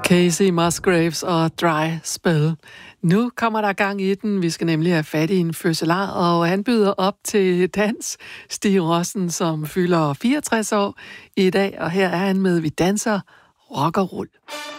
Casey Musgraves og Dry Spell. Nu kommer der gang i den. Vi skal nemlig have fat i en fødselar, og han byder op til dans. Stig Rossen, som fylder 64 år i dag, og her er han med Vi danser rock og roll.